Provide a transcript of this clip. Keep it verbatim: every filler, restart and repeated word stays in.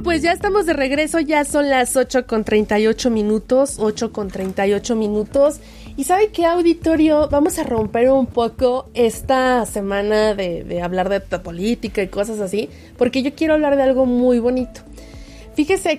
pues ya estamos de regreso, ya son las ocho con treinta y ocho minutos, ocho con treinta y ocho minutos. ¿Y sabe qué, auditorio? Vamos a romper un poco esta semana de, de hablar de política y cosas así, porque yo quiero hablar de algo muy bonito. Fíjese